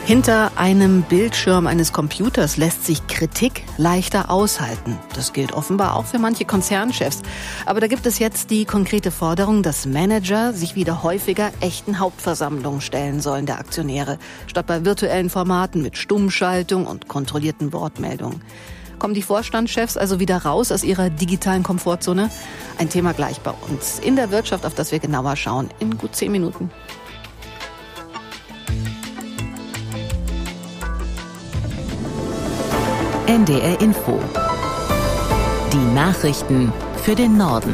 Hinter einem Bildschirm eines Computers lässt sich Kritik leichter aushalten. Das gilt offenbar auch für manche Konzernchefs. Aber da gibt es jetzt die konkrete Forderung, dass Manager sich wieder häufiger echten Hauptversammlungen stellen sollen der Aktionäre, statt bei virtuellen Formaten mit Stummschaltung und kontrollierten Wortmeldungen. Kommen die Vorstandschefs also wieder raus aus ihrer digitalen Komfortzone? Ein Thema gleich bei uns in der Wirtschaft, auf das wir genauer schauen, in gut 10 Minuten. NDR Info. Die Nachrichten für den Norden.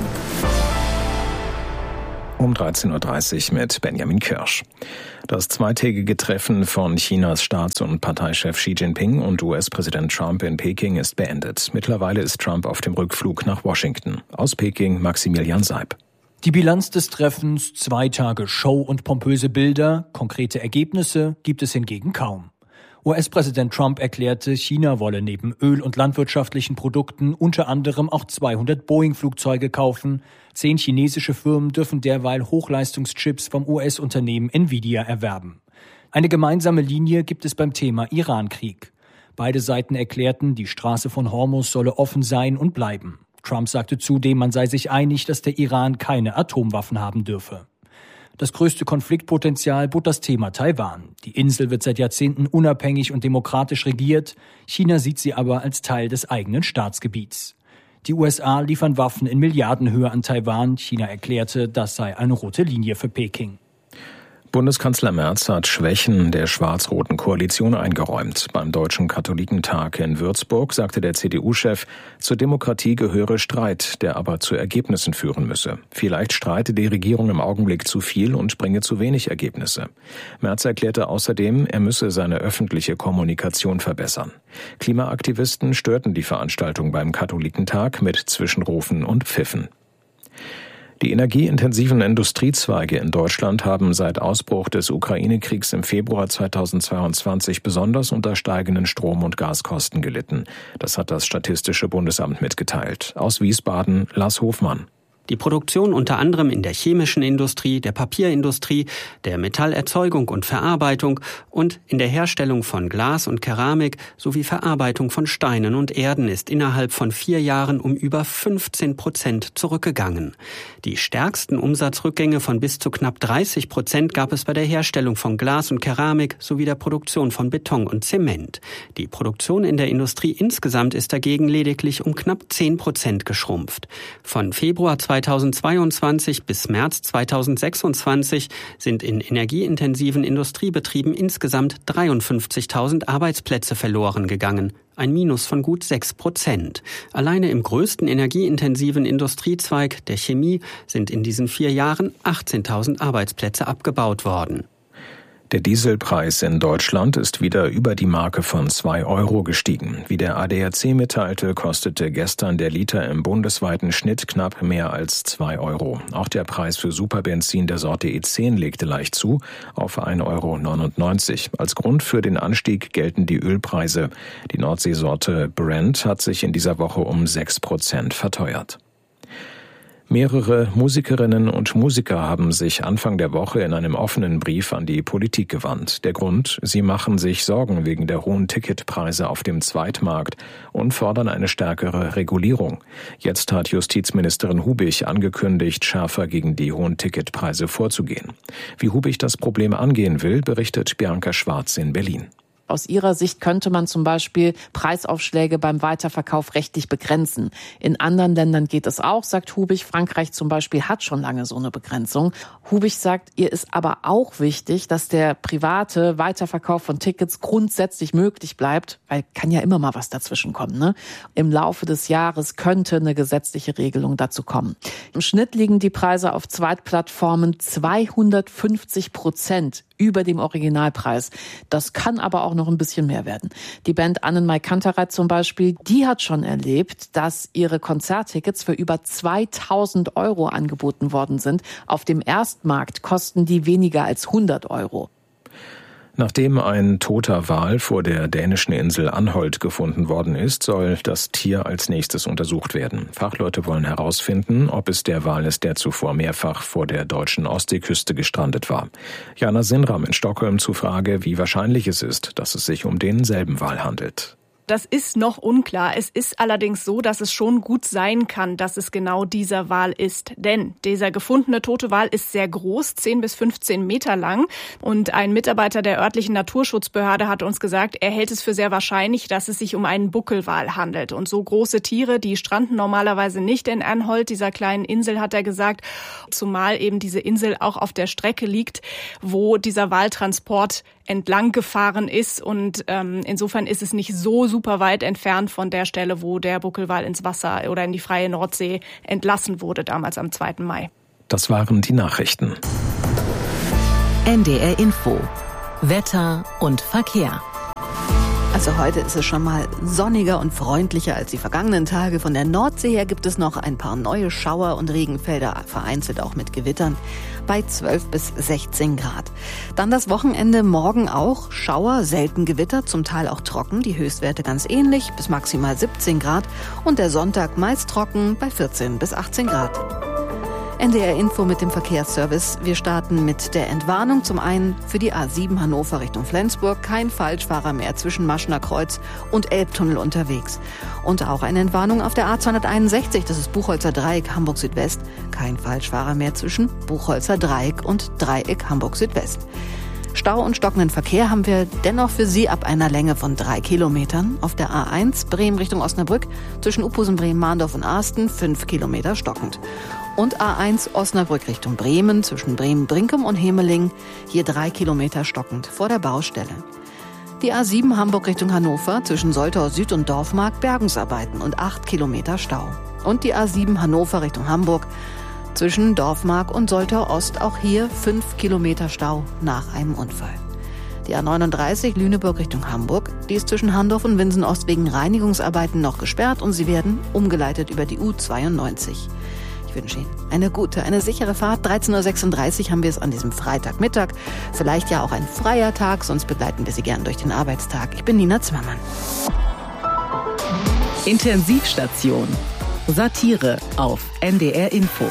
Um 13.30 Uhr mit Benjamin Kirsch. Das zweitägige Treffen von Chinas Staats- und Parteichef Xi Jinping und US-Präsident Trump in Peking ist beendet. Mittlerweile ist Trump auf dem Rückflug nach Washington. Aus Peking Maximilian Seib. Die Bilanz des Treffens, 2 Tage Show und pompöse Bilder, konkrete Ergebnisse gibt es hingegen kaum. US-Präsident Trump erklärte, China wolle neben Öl- und landwirtschaftlichen Produkten unter anderem auch 200 Boeing-Flugzeuge kaufen. 10 chinesische Firmen dürfen derweil Hochleistungschips vom US-Unternehmen Nvidia erwerben. Eine gemeinsame Linie gibt es beim Thema Iran-Krieg. Beide Seiten erklärten, die Straße von Hormuz solle offen sein und bleiben. Trump sagte zudem, man sei sich einig, dass der Iran keine Atomwaffen haben dürfe. Das größte Konfliktpotenzial bot das Thema Taiwan. Die Insel wird seit Jahrzehnten unabhängig und demokratisch regiert. China sieht sie aber als Teil des eigenen Staatsgebiets. Die USA liefern Waffen in Milliardenhöhe an Taiwan. China erklärte, das sei eine rote Linie für Peking. Bundeskanzler Merz hat Schwächen der schwarz-roten Koalition eingeräumt. Beim Deutschen Katholikentag in Würzburg sagte der CDU-Chef, zur Demokratie gehöre Streit, der aber zu Ergebnissen führen müsse. Vielleicht streite die Regierung im Augenblick zu viel und bringe zu wenig Ergebnisse. Merz erklärte außerdem, er müsse seine öffentliche Kommunikation verbessern. Klimaaktivisten störten die Veranstaltung beim Katholikentag mit Zwischenrufen und Pfiffen. Die energieintensiven Industriezweige in Deutschland haben seit Ausbruch des Ukraine-Kriegs im Februar 2022 besonders unter steigenden Strom- und Gaskosten gelitten. Das hat das Statistische Bundesamt mitgeteilt. Aus Wiesbaden, Lars Hofmann. Die Produktion unter anderem in der chemischen Industrie, der Papierindustrie, der Metallerzeugung und Verarbeitung und in der Herstellung von Glas und Keramik sowie Verarbeitung von Steinen und Erden ist innerhalb von 4 Jahren um über 15% zurückgegangen. Die stärksten Umsatzrückgänge von bis zu knapp 30% gab es bei der Herstellung von Glas und Keramik sowie der Produktion von Beton und Zement. Die Produktion in der Industrie insgesamt ist dagegen lediglich um knapp 10% geschrumpft. Von Februar 2022 bis März 2026 sind in energieintensiven Industriebetrieben insgesamt 53.000 Arbeitsplätze verloren gegangen. Ein Minus von gut 6%. Alleine im größten energieintensiven Industriezweig, der Chemie, sind in diesen 4 Jahren 18.000 Arbeitsplätze abgebaut worden. Der Dieselpreis in Deutschland ist wieder über die Marke von 2 Euro gestiegen. Wie der ADAC mitteilte, kostete gestern der Liter im bundesweiten Schnitt knapp mehr als 2 Euro. Auch der Preis für Superbenzin der Sorte E10 legte leicht zu auf 1,99 Euro. Als Grund für den Anstieg gelten die Ölpreise. Die Nordseesorte Brent hat sich in dieser Woche um 6% verteuert. Mehrere Musikerinnen und Musiker haben sich Anfang der Woche in einem offenen Brief an die Politik gewandt. Der Grund: sie machen sich Sorgen wegen der hohen Ticketpreise auf dem Zweitmarkt und fordern eine stärkere Regulierung. Jetzt hat Justizministerin Hubich angekündigt, schärfer gegen die hohen Ticketpreise vorzugehen. Wie Hubich das Problem angehen will, berichtet Bianca Schwarz in Berlin. Aus ihrer Sicht könnte man zum Beispiel Preisaufschläge beim Weiterverkauf rechtlich begrenzen. In anderen Ländern geht es auch, sagt Hubich. Frankreich zum Beispiel hat schon lange so eine Begrenzung. Hubich sagt, ihr ist aber auch wichtig, dass der private Weiterverkauf von Tickets grundsätzlich möglich bleibt, weil kann ja immer mal was dazwischen kommen, ne? Im Laufe des Jahres könnte eine gesetzliche Regelung dazu kommen. Im Schnitt liegen die Preise auf Zweitplattformen 250% über dem Originalpreis. Das kann aber auch noch ein bisschen mehr werden. Die Band Annenmai Kantereit zum Beispiel, die hat schon erlebt, dass ihre Konzerttickets für über 2.000 Euro angeboten worden sind. Auf dem Erstmarkt kosten die weniger als 100 Euro. Nachdem ein toter Wal vor der dänischen Insel Anholt gefunden worden ist, soll das Tier als nächstes untersucht werden. Fachleute wollen herausfinden, ob es der Wal ist, der zuvor mehrfach vor der deutschen Ostseeküste gestrandet war. Jana Sinram in Stockholm zur Frage, wie wahrscheinlich es ist, dass es sich um denselben Wal handelt. Das ist noch unklar. Es ist allerdings so, dass es schon gut sein kann, dass es genau dieser Wal ist. Denn dieser gefundene tote Wal ist sehr groß, 10 bis 15 Meter lang. Und ein Mitarbeiter der örtlichen Naturschutzbehörde hat uns gesagt, er hält es für sehr wahrscheinlich, dass es sich um einen Buckelwal handelt. Und so große Tiere, die stranden normalerweise nicht in Anholt, dieser kleinen Insel, hat er gesagt. Zumal eben diese Insel auch auf der Strecke liegt, wo dieser Waltransport entlang gefahren ist. Und insofern ist es nicht so super weit entfernt von der Stelle, wo der Buckelwal ins Wasser oder in die freie Nordsee entlassen wurde, damals am 2. Mai. Das waren die Nachrichten. NDR Info. Wetter und Verkehr. Also heute ist es schon mal sonniger und freundlicher als die vergangenen Tage. Von der Nordsee her gibt es noch ein paar neue Schauer und Regenfelder, vereinzelt auch mit Gewittern, bei 12 bis 16 Grad. Dann das Wochenende, morgen auch Schauer, selten Gewitter, zum Teil auch trocken, die Höchstwerte ganz ähnlich, bis maximal 17 Grad. Und der Sonntag meist trocken, bei 14 bis 18 Grad. NDR Info mit dem Verkehrsservice. Wir starten mit der Entwarnung. Zum einen für die A7 Hannover Richtung Flensburg. Kein Falschfahrer mehr zwischen Maschener Kreuz und Elbtunnel unterwegs. Und auch eine Entwarnung auf der A261. Das ist Buchholzer Dreieck Hamburg Südwest. Kein Falschfahrer mehr zwischen Buchholzer Dreieck und Dreieck Hamburg Südwest. Stau und stockenden Verkehr haben wir dennoch für Sie ab einer Länge von 3 Kilometern. Auf der A1 Bremen Richtung Osnabrück zwischen Uphusen, Bremen, Mahndorf und Arsten 5 Kilometer stockend. Und A1 Osnabrück Richtung Bremen zwischen Bremen-Brinkum und Hemeling hier 3 Kilometer stockend vor der Baustelle. Die A7 Hamburg Richtung Hannover zwischen Soltau Süd und Dorfmark Bergungsarbeiten und 8 Kilometer Stau. Und die A7 Hannover Richtung Hamburg zwischen Dorfmark und Soltau Ost auch hier 5 Kilometer Stau nach einem Unfall. Die A39 Lüneburg Richtung Hamburg, die ist zwischen Handorf und Winsen Ost wegen Reinigungsarbeiten noch gesperrt und sie werden umgeleitet über die U92. Ich wünsche Ihnen eine gute, eine sichere Fahrt. 13.36 Uhr haben wir es an diesem Freitagmittag. Vielleicht ja auch ein freier Tag, sonst begleiten wir Sie gern durch den Arbeitstag. Ich bin Nina Zimmermann. Intensivstation. Satire auf NDR Info.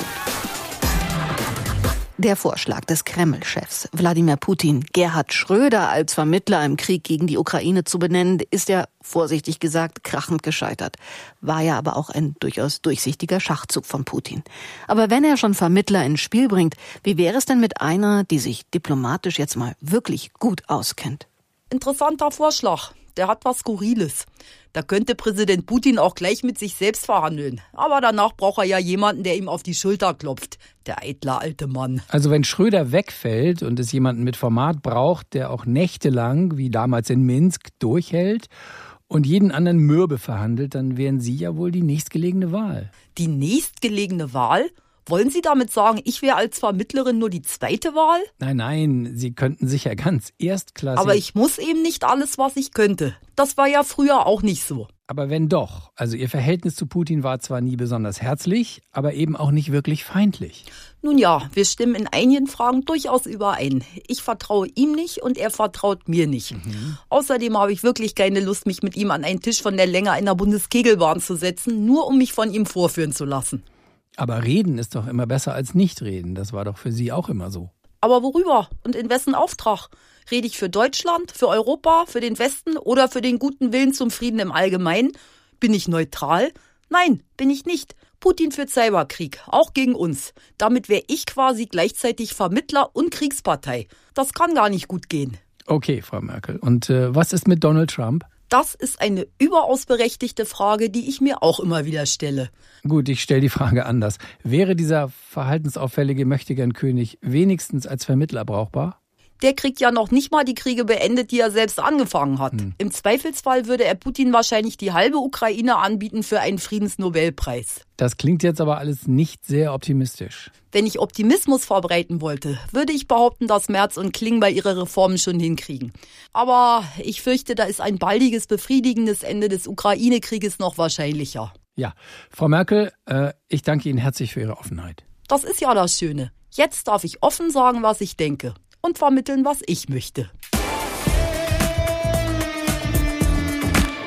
Der Vorschlag des Kreml-Chefs Wladimir Putin, Gerhard Schröder als Vermittler im Krieg gegen die Ukraine zu benennen, ist ja, vorsichtig gesagt, krachend gescheitert. War ja aber auch ein durchaus durchsichtiger Schachzug von Putin. Aber wenn er schon Vermittler ins Spiel bringt, wie wäre es denn mit einer, die sich diplomatisch jetzt mal wirklich gut auskennt? Interessanter Vorschlag. Der hat was Skurriles. Da könnte Präsident Putin auch gleich mit sich selbst verhandeln. Aber danach braucht er ja jemanden, der ihm auf die Schulter klopft. Der eitle alte Mann. Also wenn Schröder wegfällt und es jemanden mit Format braucht, der auch nächtelang, wie damals in Minsk, durchhält und jeden anderen mürbe verhandelt, dann wären Sie ja wohl die nächstgelegene Wahl. Die nächstgelegene Wahl? Wollen Sie damit sagen, ich wäre als Vermittlerin nur die zweite Wahl? Nein, Sie könnten sicher ganz erstklassig... Aber ich muss eben nicht alles, was ich könnte. Das war ja früher auch nicht so. Aber wenn doch, also Ihr Verhältnis zu Putin war zwar nie besonders herzlich, aber eben auch nicht wirklich feindlich. Nun ja, wir stimmen in einigen Fragen durchaus überein. Ich vertraue ihm nicht und er vertraut mir nicht. Außerdem habe ich wirklich keine Lust, mich mit ihm an einen Tisch von der Länge einer Bundeskegelbahn zu setzen, nur um mich von ihm vorführen zu lassen. Aber reden ist doch immer besser als nicht reden. Das war doch für Sie auch immer so. Aber worüber und in wessen Auftrag? Rede ich für Deutschland, für Europa, für den Westen oder für den guten Willen zum Frieden im Allgemeinen? Bin ich neutral? Nein, bin ich nicht. Putin führt Cyberkrieg, auch gegen uns. Damit wäre ich quasi gleichzeitig Vermittler und Kriegspartei. Das kann gar nicht gut gehen. Okay, Frau Merkel. Und was ist mit Donald Trump? Das ist eine überaus berechtigte Frage, die ich mir auch immer wieder stelle. Gut, ich stelle die Frage anders. Wäre dieser verhaltensauffällige Möchtegern-König wenigstens als Vermittler brauchbar? Der kriegt ja noch nicht mal die Kriege beendet, die er selbst angefangen hat. Im Zweifelsfall würde er Putin wahrscheinlich die halbe Ukraine anbieten für einen Friedensnobelpreis. Das klingt jetzt aber alles nicht sehr optimistisch. Wenn ich Optimismus verbreiten wollte, würde ich behaupten, dass Merz und Klingbeil ihre Reformen schon hinkriegen. Aber ich fürchte, da ist ein baldiges, befriedigendes Ende des Ukraine-Krieges noch wahrscheinlicher. Ja, Frau Merkel, ich danke Ihnen herzlich für Ihre Offenheit. Das ist ja das Schöne. Jetzt darf ich offen sagen, was ich denke und vermitteln, was ich möchte.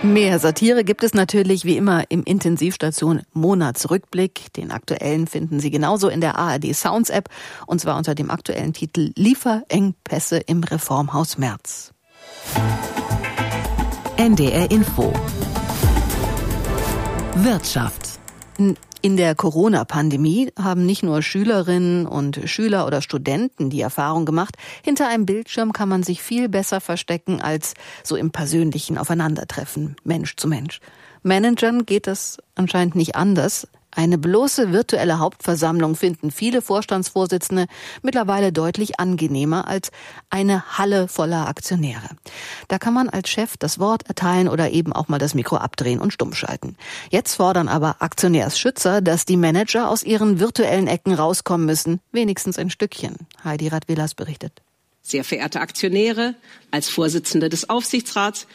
Mehr Satire gibt es natürlich wie immer im Intensivstation Monatsrückblick. Den aktuellen finden Sie genauso in der ARD Sounds App und zwar unter dem aktuellen Titel Lieferengpässe im Reformhaus Merz. NDR Info. Wirtschaft. In der Corona-Pandemie haben nicht nur Schülerinnen und Schüler oder Studenten die Erfahrung gemacht, hinter einem Bildschirm kann man sich viel besser verstecken als so im persönlichen Aufeinandertreffen, Mensch zu Mensch. Managern geht das anscheinend nicht anders. Eine bloße virtuelle Hauptversammlung finden viele Vorstandsvorsitzende mittlerweile deutlich angenehmer als eine Halle voller Aktionäre. Da kann man als Chef das Wort erteilen oder eben auch mal das Mikro abdrehen und stumm schalten. Jetzt fordern aber Aktionärsschützer, dass die Manager aus ihren virtuellen Ecken rauskommen müssen, wenigstens ein Stückchen. Heidi Radwilas berichtet. Sehr verehrte Aktionäre, als Vorsitzende des Aufsichtsrats